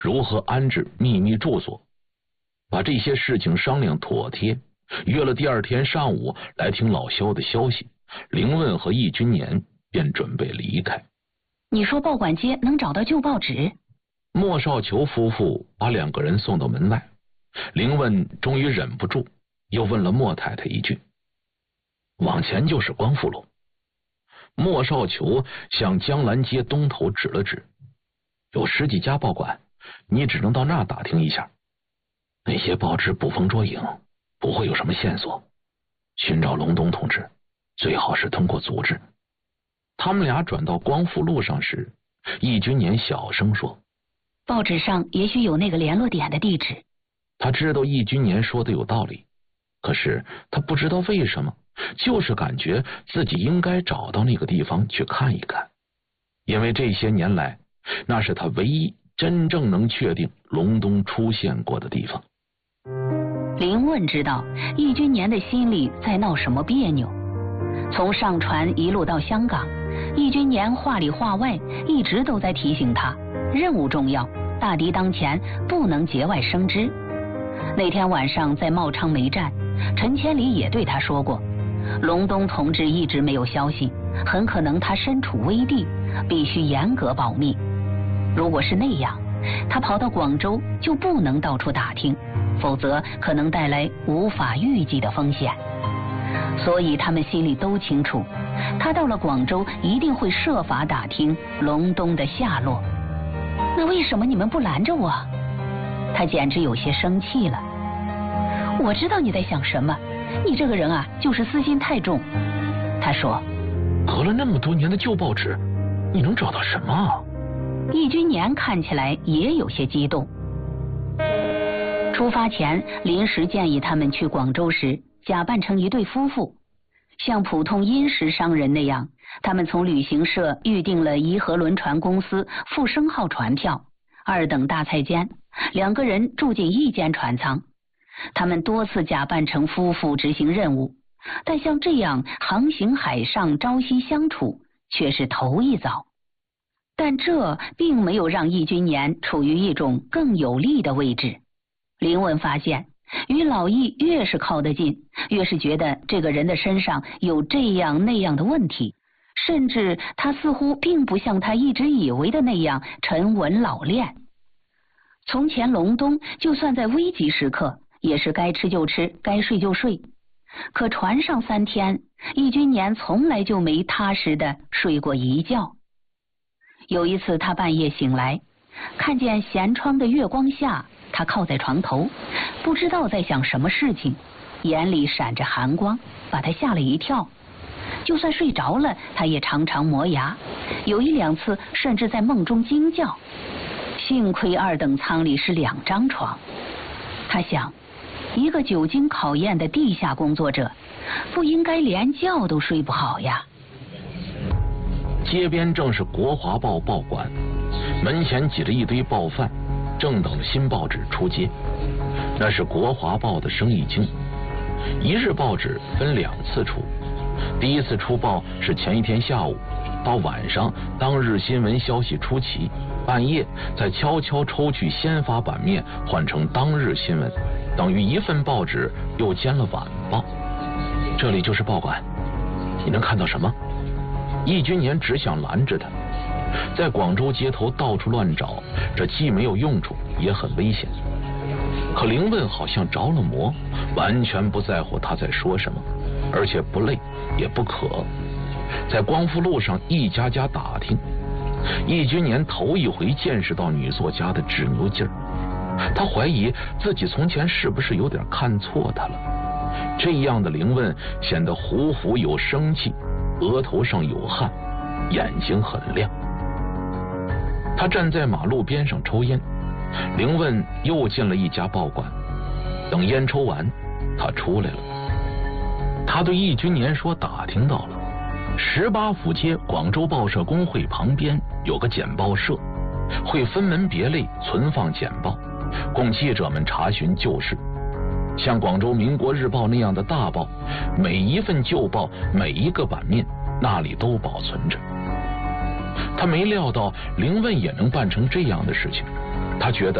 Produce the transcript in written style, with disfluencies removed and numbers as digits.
如何安置秘密住所。把这些事情商量妥帖，约了第二天上午来听老萧的消息，凌问和易君年便准备离开。 你说报馆街能找到旧报纸？ 莫少球夫妇把两个人送到门外，凌问终于忍不住，又问了莫太太一句：往前就是光复路。莫少球向江兰街东头指了指，有10几家报馆，你只能到那儿打听一下。那些报纸捕风捉影，不会有什么线索。寻找隆冬同志，最好是通过组织。他们俩转到光复路上时，易君年小声说： 报纸上也许有那个联络点的地址。 他知道易君年说的有道理，可是他不知道为什么，就是感觉自己应该找到那个地方去看一看，因为这些年来，那是他唯一真正能确定隆冬出现过的地方。 凌问知道易君年的心里在闹什么别扭，从上船一路到香港，易君年话里话外一直都在提醒他，任务重要，大敌当前，不能节外生枝。那天晚上在茂昌梅站，陈千里也对他说过，隆冬同志一直没有消息，很可能他身处危地，必须严格保密。如果是那样，他跑到广州就不能到处打听，否则可能带来无法预计的风险。所以他们心里都清楚，他到了广州一定会设法打听隆冬的下落。那为什么你们不拦着我？他简直有些生气了。我知道你在想什么，你这个人啊，就是私心太重。他说， 隔了那么多年的旧报纸，你能找到什么啊？ 易君年看起来也有些激动。出发前，临时建议他们去广州时假扮成一对夫妇，像普通殷实商人那样，他们从旅行社预订了颐和轮船公司复生号船票，2等大菜间，2个人住进一间船舱。他们多次假扮成夫妇执行任务，但像这样航行海上朝夕相处却是头一遭。但这并没有让易君年处于一种更有利的位置。凌问发现，与老易越是靠得近，越是觉得这个人的身上有这样那样的问题，甚至他似乎并不像他一直以为的那样沉稳老练。从前隆冬就算在危急时刻，也是该吃就吃，该睡就睡。可船上3天，易君年从来就没踏实的睡过一觉。有一次他半夜醒来，看见舷窗的月光下，他靠在床头，不知道在想什么事情，眼里闪着寒光，把他吓了一跳。就算睡着了，他也常常磨牙，有1、2次甚至在梦中惊叫。幸亏2等舱里是2张床。他想，一个久经考验的地下工作者，不应该连觉都睡不好呀。 街边正是国华报报馆，门前挤着一堆报贩，正等着新报纸出街。那是国华报的生意经，一日报纸分2次出，第一次出报是前一天下午，到晚上当日新闻消息出齐，半夜再悄悄抽去先发版面换成当日新闻，等于1份报纸又兼了晚报。这里就是报馆，你能看到什么？易君年只想拦着他，在广州街头到处乱找，这既没有用处，也很危险。可凌问好像着了魔，完全不在乎他在说什么，而且不累也不渴，在光复路上一家家打听。易君年头一回见识到女作家的执牛劲儿，他怀疑自己从前是不是有点看错他了。这样的凌问显得虎虎有生气，额头上有汗，眼睛很亮。他站在马路边上抽烟，凌问又进了一家报馆，等烟抽完，他出来了。他对易君年说打听到了18府街广州报社工会旁边有个简报社，会分门别类存放简报，供记者们查询旧事。像广州民国日报那样的大报，每一份旧报每一个版面那里都保存着。他没料到凌问也能办成这样的事情， 他觉得